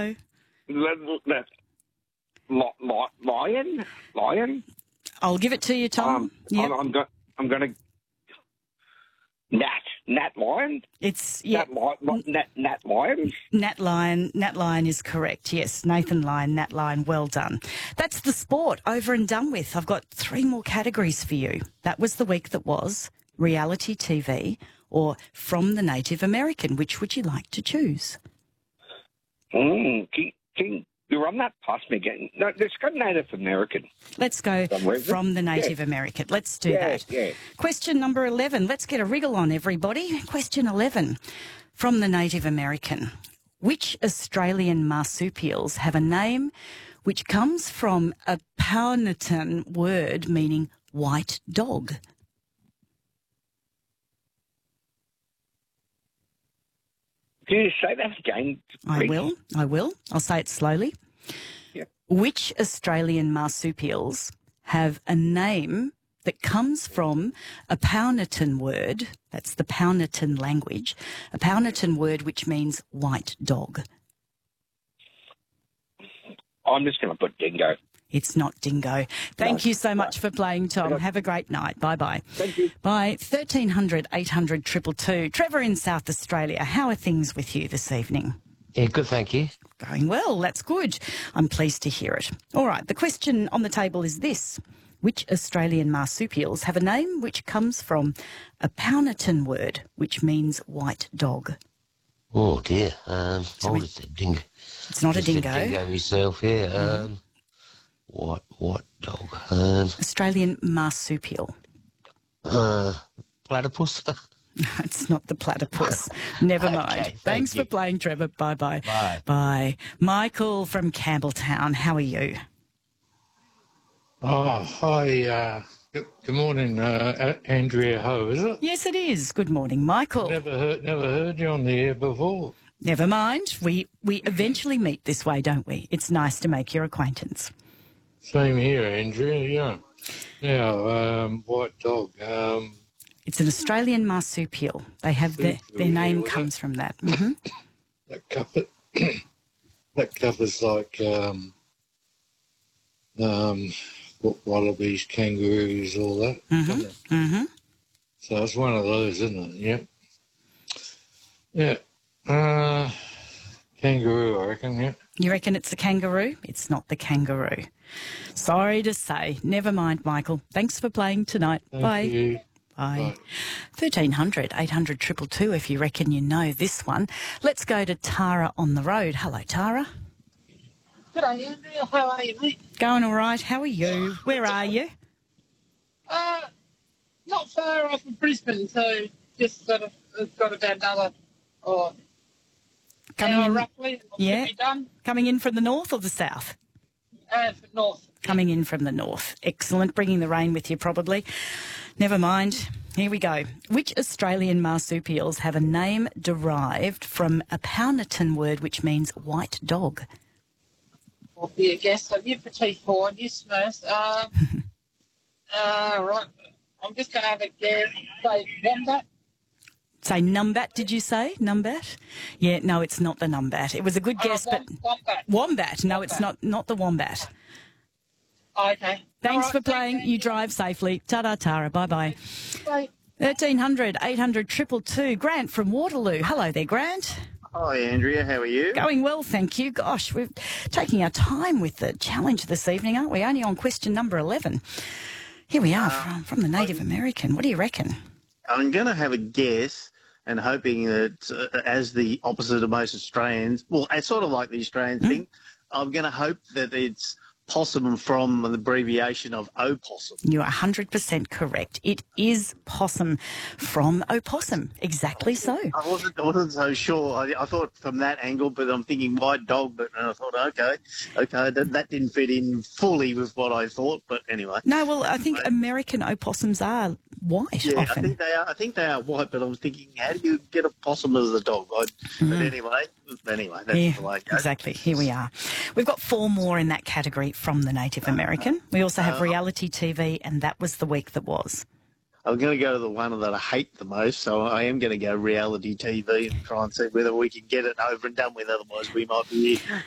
go. Lion. I'll give it to you, Tom. Yep. I'm going to Nat Lion. It's Nat Lion. Nat Lion. Nat Lion is correct. Yes, Nathan Lyon, Nat Lion. Well done. That's the sport over and done with. I've got 3 more categories for you. That was the week that was, reality TV, or from the Native American. Which would you like to choose? Can you run that past me again? No, let's go Native American. Let's go from the Native American. Let's do that. Yeah. Question number 11. Let's get a wriggle on, everybody. Question 11. From the Native American. Which Australian marsupials have a name which comes from a Powhatan word meaning white dog? Can you say that again? I will. I'll say it slowly. Yeah. Which Australian marsupials have a name that comes from a Powhatan word, that's the Powhatan language, a Powhatan word which means white dog? I'm just going to put dingo. It's not dingo. Thank you so much for playing, Tom. Have a great night. Bye-bye. Thank you. Bye. 1300 800 222. Trevor in South Australia, how are things with you this evening? Yeah, good, thank you. Going well. That's good. I'm pleased to hear it. All right. The question on the table is this. Which Australian marsupials have a name which comes from a Powhatan word which means white dog? Oh, dear. I would have said dingo. It's not a dingo. Dingo myself, yeah. What dog? Australian marsupial. Platypus? It's not the platypus. Never mind. Okay, Thanks thank for playing, Trevor. Bye-bye. Bye. Bye. Michael from Campbelltown, how are you? Oh, hi. Good morning, Andrea Ho, is it? Yes, it is. Good morning, Michael. Never heard you on the air before. Never mind. We eventually meet this way, don't we? It's nice to make your acquaintance. Same here, Andrea, yeah. Now, white dog. It's an Australian marsupial. They have their name comes from that. Mm-hmm. That covers like wallabies, kangaroos, all that. Mm-hmm. Mm-hmm. So it's one of those, isn't it? Yep. Yeah. Kangaroo, I reckon, yeah. You reckon it's a kangaroo? It's not the kangaroo. Sorry to say. Never mind, Michael. Thanks for playing tonight. Bye. Thank you. Bye. 1300 800 222 if you reckon you know this one. Let's go to Tara on the road. Hello, Tara. Good day, Andrea. How are you, mate? Going all right. How are you? Where are you? Not far off of Brisbane, so just sort of got about another hour in, roughly. yeah. Be done. Coming in from the north or the south? North. Coming in from the north. Excellent. Bringing the rain with you probably. Never mind. Here we go. Which Australian marsupials have a name derived from a Powhatan word which means white dog? I'll be a guest. I'll give Petit Ford. Yes, first. Right. I'm just going to have a guess. Say Wombat. Say Numbat, did you say? Numbat? Yeah, no, it's not the Numbat. It was a good guess, but... Wombat. Wombat. No, it's not the Wombat. Okay. Thanks All for right, playing. thank You drive safely. Ta-da, Tara. Bye-bye. Bye. 1300 800 222. Grant from Waterloo. Hello there, Grant. Hi, Andrea. How are you? Going well, thank you. Gosh, we're taking our time with the challenge this evening, aren't we? Only on question number 11. Here we are from the Native American. What do you reckon? I'm going to have a guess and hoping that as the opposite of most Australians, well, it's sort of like the Australian thing, I'm going to hope that it's possum from an abbreviation of opossum. You are 100% correct. It is possum from opossum. Exactly so. I wasn't so sure. I thought from that angle, but I'm thinking white dog, but I thought, okay, that didn't fit in fully with what I thought, but anyway. No, well, I think American opossums are white often. I think they are white, but I was thinking, how do you get a possum as a dog? But anyway, that's the way it goes. Exactly. Here we are. We've got 4 more in that category from the Native American. We also have reality TV, and that was the week that was. I'm going to go to the one that I hate the most, so I am going to go reality TV and try and see whether we can get it over and done with. Otherwise, we might be here